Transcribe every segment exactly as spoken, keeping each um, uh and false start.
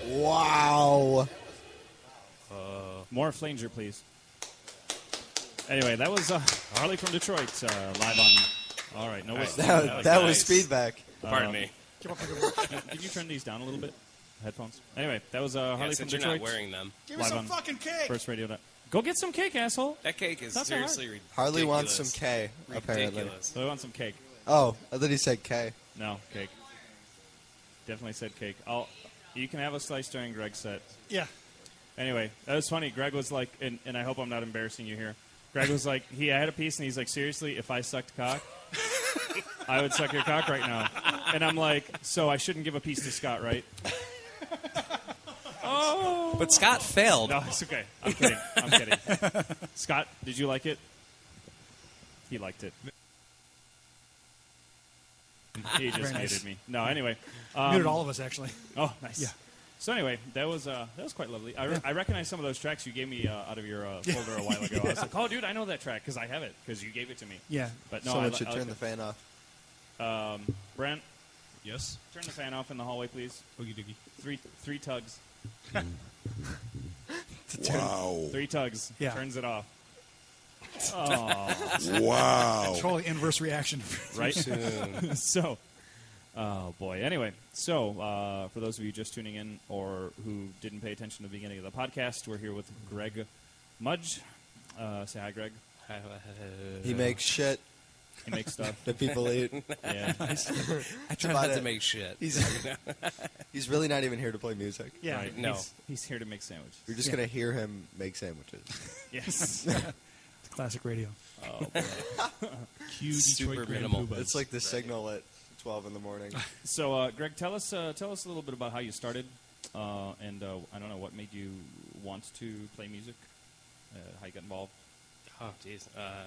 Wow. Uh, More flanger, please. Anyway, that was uh, Harley from Detroit, uh, live on... All right, no That, that, that, was, that nice. was feedback. Pardon Um, me. Can you turn these down a little bit? Headphones. Anyway, that was uh, Harley Yeah, from since you're Detroit. not wearing them. Give me live some on fucking cake. First Radio. dot- Go get some cake, asshole. That cake is That's so hard. seriously ridiculous. Harley wants some K, apparently. Ridiculous. So I want some cake. Oh, I thought he said K. No, cake. Definitely said cake. I'll. You can have a slice during Greg's set. Yeah. Anyway, that was funny. Greg was like, and, and I hope I'm not embarrassing you here. Greg was like, he had a piece, and he's like, seriously, if I sucked cock, I would suck your cock right now. And I'm like, so I shouldn't give a piece to Scott, right? Oh. But Scott failed. No, it's okay. I'm kidding. I'm kidding. Scott, did you like it? He liked it. He just Very nice. muted me. No, anyway. Um, Muted all of us, actually. Oh, nice. Yeah. So anyway, that was uh, that was quite lovely. I, re- Yeah. I recognize some of those tracks you gave me uh, out of your uh, Yeah. folder a while ago. I was like, oh, dude, I know that track because I have it because you gave it to me. Yeah. But no, Someone I, li- should I turn like the it. fan off. Um, Brent, Yes. turn the fan off in the hallway, please. Oogie doogie. Three three tugs. Wow. Three tugs. Yeah. Turns it off. Oh, Wow. Totally inverse reaction. right? So, oh boy. Anyway, so uh, for those of you just tuning in or who didn't pay attention to the beginning of the podcast, we're here with Greg Mudge. Uh, say hi, Greg. He makes shit He makes stuff. that people eat. Yeah. I try about not to it. make shit. He's, he's really not even here to play music. Yeah. Right. No. He's, he's here to make sandwiches. You're just Yeah. going to hear him make sandwiches. Yes. It's classic radio. Oh, boy. Cue Super Detroit Grand minimal. Poobahs. It's like the signal at twelve in the morning. So, uh, Greg, tell us uh, tell us a little bit about how you started, uh, and uh, I don't know what made you want to play music, uh, how you got involved. Oh, jeez. Uh,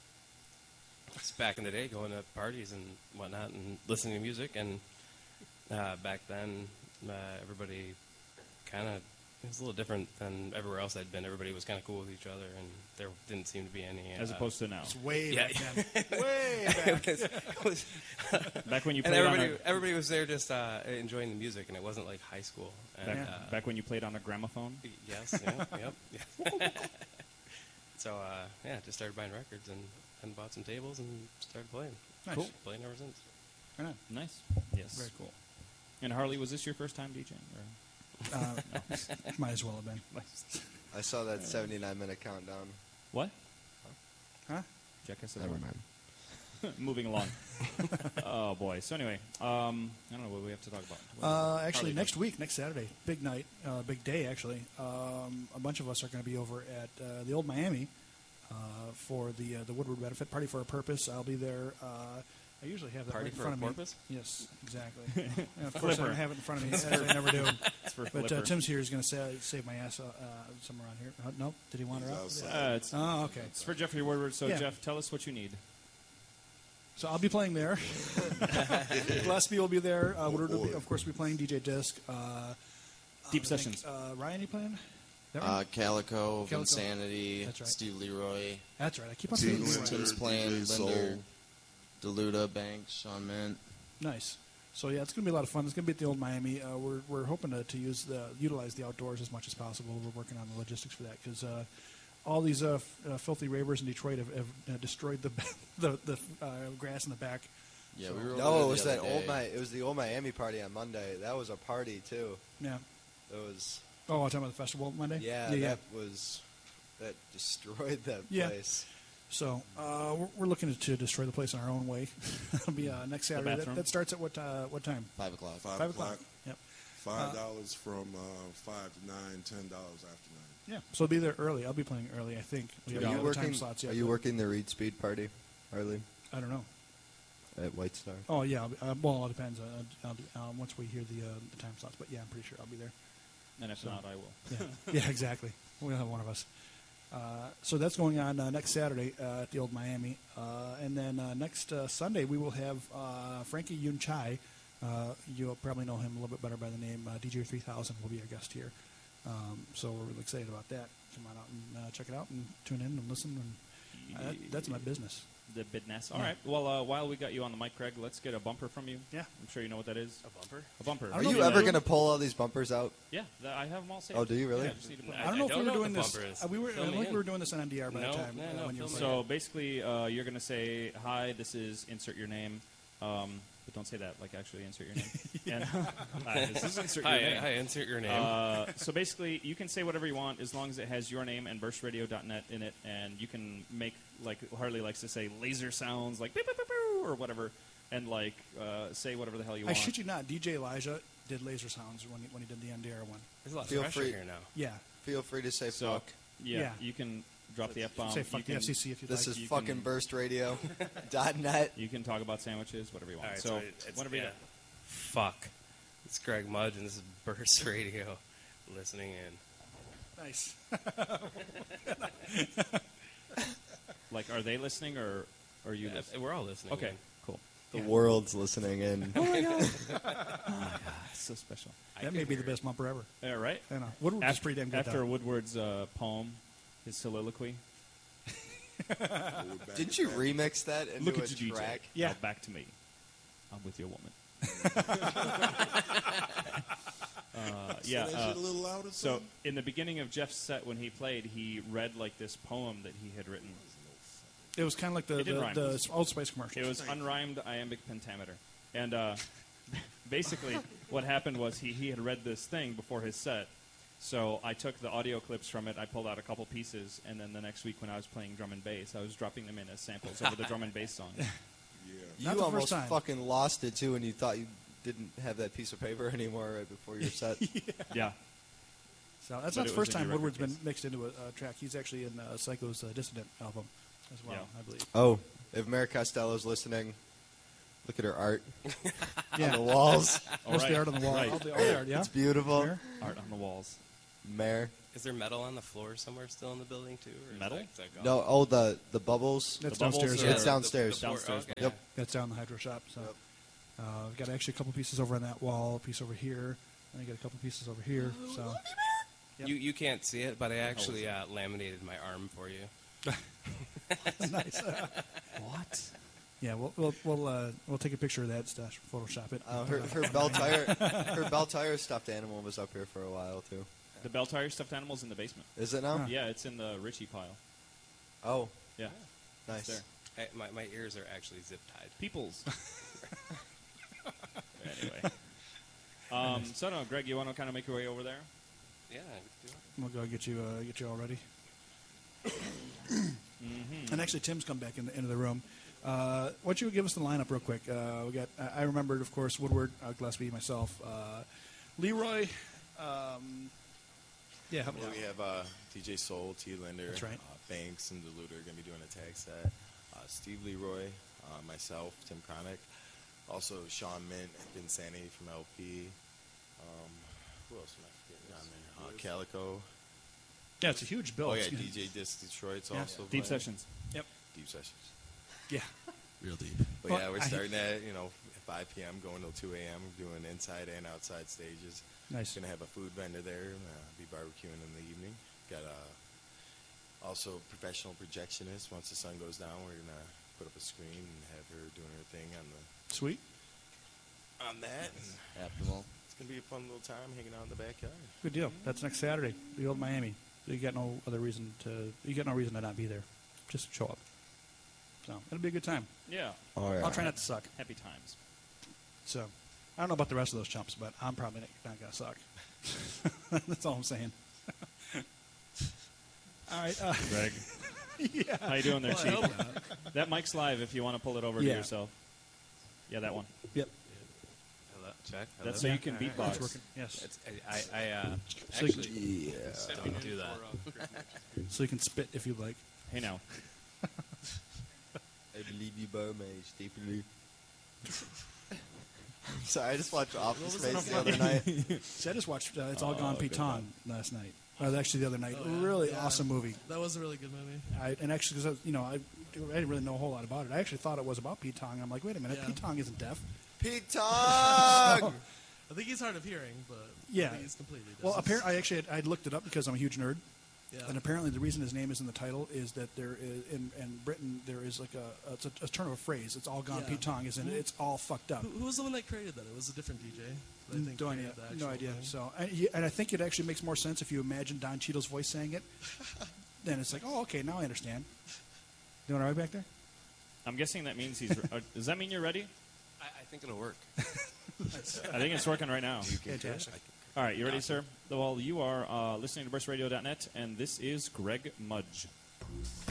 it's back in the day, going to parties and whatnot, and listening to music. And uh, back then, uh, everybody kind of it was a little different than everywhere else I'd been. Everybody was kind of cool with each other, and there didn't seem to be any. Uh, As opposed to now. It's way Yeah. back then. Way back. it was, it was Back when you and played on everybody, a, everybody was there just uh, enjoying the music, and it wasn't like high school. And, back, uh, back when you played on a gramophone. Yes, yeah, yep. Yeah. So, uh, yeah, just started buying records and, and bought some tables and started playing. Nice. Cool. Playing ever since. Right on. Nice. Yes. Very cool. And Harley, was this your first time DJing? Or? Uh, might as well have been. I saw that seventy-nine minute countdown. What? Huh? Jackass of the Never Word. mind. Moving along. Oh boy. So anyway, um, I don't know what we have to talk about. What- Uh, actually, Harley, next week, next Saturday, big night, uh, big day, actually. Um, a bunch of us are going to be over at uh, the Old Miami uh, for the uh, the Woodward Benefit Party for a Purpose. I'll be there. Uh, I usually have that Party right in for front a of purpose? me. Yes, exactly. And of course, I Flipper. don't have it in front of me, as I never do. It's for But uh, Flipper. Tim's here is going to say, save my ass uh, uh, somewhere around here. Uh, nope, did he want her out? Uh, it's, Oh, okay. it's for Jeffrey Woodward. So Yeah. Jeff, tell us what you need. So I'll be playing there. Gillespie will be there. Uh, Woodward will be, of course, be playing D J Disc. Uh, Deep I sessions. think, uh, Ryan, you playing? That Uh, right? Calico, Calico. Vinsanity, That's right. Steve Leroy, That's right. I keep on Team saying Linder, Ryan. Tim's playing, D J Linder, Soul. Deluda, Banks, Sean Mint. Nice. So yeah, it's going to be a lot of fun. It's going to be at the Old Miami. Uh, we're we're hoping to, to use the utilize the outdoors as much as possible. We're working on the logistics for that because uh, all these uh, f- uh, filthy ravers in Detroit have, have uh, destroyed the the, the uh, grass in the back. Yeah, So- we were. over No, there it was the that other old day. Mi- It was the old Miami party on Monday. That was a party too. Yeah. It was. Oh, I'm talking about the festival Monday. Yeah, yeah. that was. That destroyed that Yeah. place. So uh, we're, we're looking to, to destroy the place in our own way. It'll be uh, next Saturday. That, bathroom? that starts at what uh, what time? Five o'clock. Five, Five o'clock. o'clock. Yep. Five dollars from uh, five to nine. Ten dollars after nine. Yeah. So I'll be there early. I'll be playing early. I think. We Are have you all the time working? slots yet, Are you but working the Reed Speed party, Harley, I don't know. at White Star? Oh yeah. I'll be, uh, well, it depends. Uh, I'll, be- um, once we hear the uh, the time slots, but yeah, I'm pretty sure I'll be there. And if So- not, I will. Yeah, yeah, exactly. We'll have one of us. Uh, so that's going on uh, next Saturday uh, at the Old Miami, uh, and then uh, next uh, Sunday we will have uh, Frankie Yun Chai. Uh, you'll probably know him a little bit better by the name uh, D J three thousand will be our guest here. Um, so we're really excited about that. Come on out and uh, check it out and tune in and listen. And uh, that, that's my business. The Bidness. All Yeah. right. Well, uh, while we got you on the mic, Craig, let's get a bumper from you. Yeah. I'm sure you know what that is. A bumper? A bumper. I Are don't know you if ever you- going to pull all these bumpers out? Yeah, th- I have them all saved. Oh, do you really? Yeah, just need to put I don't know I if don't we were know what doing the this. bumper is. Uh, we were. I Fill don't me think we in. were doing this on N D R by No, the time no, uh, no, when you were fill me saying. So basically, uh, you're going to say, hi, this is insert your name. Um, but don't say that, like actually insert your name. And, hi, this is insert your Hi, name. hi, insert your name. Uh, so basically, you can say whatever you want as long as it has your name and burst radio dot net in it, and you can make, like Harley likes to say, laser sounds, like beep, beep, beep, beep, or whatever, and like uh, say whatever the hell you I want. shit you not. D J Elijah did laser sounds when he, when he did the N D R one. There's a lot of feel pressure free- here now. Yeah. Feel free to say So, fuck. yeah, Yeah. you can drop the F bomb. Say you fuck can, the F C C if you This like. is you fucking can- burst radio dot net. You can talk about sandwiches, whatever you want. All right, so, so it's, whatever you yeah. Fuck. It's Greg Mudge, and this is Burst Radio. Listening in. Nice. like, are they listening or are you Yeah, listening? we're all listening. Okay, in. cool. The world's listening in. So special. I That can may be hear the best bumper ever. All right. I know. Woodward was pretty damn good. after though. Woodward's uh, poem, his soliloquy. Didn't you remix that into Look a at you, track? D J. Yeah. Now back to me. I'm with your woman. uh, yeah. Say that uh, shit a little louder. so son. in the beginning of Jeff's set, when he played, he read like this poem that he had written. It was kind of like the It did the, rhyme. the Old Spice commercial. It was unrhymed iambic pentameter, and uh, basically what happened was he he had read this thing before his set. So I took the audio clips from it, I pulled out a couple pieces, and then the next week when I was playing drum and bass, I was dropping them in as samples over the drum and bass song. Yeah. You Not the first almost time. fucking lost it too, and you thought you didn't have that piece of paper anymore right before your set. Yeah. So that's But not it the was first in time your record Woodward's been case. mixed into a, a track. He's actually in uh, Psycho's uh, Dissident album as well, Yeah. I believe. Oh, if Mary Costello's listening, look at her art Yeah. on the walls. All Most of the right. art on the wall. Right. All the, all the art, yeah. It's beautiful. There. Art on the walls. Mare. Is there metal on the floor somewhere still in the building, too? Or is Metal? that- is that gone? No, oh the the bubbles. That's The bubbles downstairs. are- yeah. It's downstairs. The, the, Downstairs. Okay. Yep. That's down in the hydro shop. So Yep. uh, we've got actually a couple pieces over on that wall, a piece over here, and I got a couple pieces over here. So Yep. You you can't see it, but I actually uh, laminated my arm for you. nice. What? Yeah, we'll we'll we'll, uh, we'll take a picture of that, Stash, Photoshop it. Uh, her her bell tire her bell tire stuffed animal was up here for a while too. The bell tire stuffed animal's in the basement. Is it now? Huh. Yeah, it's in the Richie pile. Oh, Yeah. nice. It's there. I, my, my ears are actually zip tied. Peoples. Anyway. Um, so, no, Greg, you want to kind of make your way over there? Yeah. I do it. We'll go get you uh, get you all ready. Mm-hmm. And actually, Tim's come back in the, into the room. Uh, why don't you give us the lineup real quick? Uh, we got. I I remembered, of course, Woodward, uh, Gillespie, myself, uh, Leroy. Um, yeah, help me Well, out. we have uh, D J Soul, T. Linder, That's right. uh, Banks, and Deluder are going to be doing a tag set. Uh, Steve Leroy, uh, myself, Tim Chronic. Also, Sean Mint, Vince Sanity from L P. Um, who else am I forgetting down there? Uh, Calico. Yeah, it's a huge bill. Oh, yeah, Excuse D me. J Disc Detroit's Yeah. also Deep playing. sessions. Yep. Deep Sessions. Yeah. Real deep. But Well, yeah, we're I- starting at, you know, five p.m., going till two a.m., doing inside and outside stages. Nice. Going to have a food vendor there, uh, be barbecuing in the evening. Got uh, also professional projectionist. Once the sun goes down, we're going to put up a screen and have her doing her thing on the Sweet. on that. And Optimal. it's going to be a fun little time hanging out in the backyard. Good deal. That's next Saturday, the old Miami. You got no other reason to. You got no reason to not be there. Just show up. So it'll be a good time. Yeah. All right. I'll try not to suck. Happy times. So I don't know about the rest of those chumps, but I'm probably not, not gonna suck. That's all I'm saying. All right. Uh, Greg. yeah. How you doing there, Well, I Chief? hope not. That mic's live if you want to pull it over Yeah. to yourself. Yeah, that one. Yep. Hello, check. Hello. That's so you can All right. beatbox. It's working. Yes. It's, I, I, I uh, So you actually Yeah. don't do that. So you can spit if you like. Hey, now. I believe you, Bo, may stupidly. Sorry, I just watched Office Space the other night. See, I just watched uh, It's All Oh, Gone good Pitong last night. Uh, actually, the other night. Oh, yeah. Really Yeah. awesome movie. That was a really good movie. I, and actually, because you know, I, I didn't really know a whole lot about it. I actually thought it was about Pete Tong. I'm like, wait a minute, Yeah. Pete Tong isn't deaf. Pete Tong! I think he's hard of hearing, but Yeah. I think he's completely deaf. Well, apparently, I actually had, I looked it up because I'm a huge nerd, Yeah. And apparently, the reason his name is in the title is that there is in, in Britain there is like a it's a, a turn of a phrase. It's all gone Yeah. Pete Tong, isn't it? It's all fucked up. Who, who was the one that created that? It was a different D J. that I think No created idea. the No actual idea. thing. So, and, he- and I think it actually makes more sense if you imagine Don Cheadle's voice saying it. Then it's like, oh, okay, now I understand. Doing all right back there? I'm guessing that means he's. uh, does that mean you're ready? I, I think it'll work. I think it's working right now. Fantastic. All right, you ready, sir? Well, you are uh, listening to burst radio dot net, and this is Greg Mudge.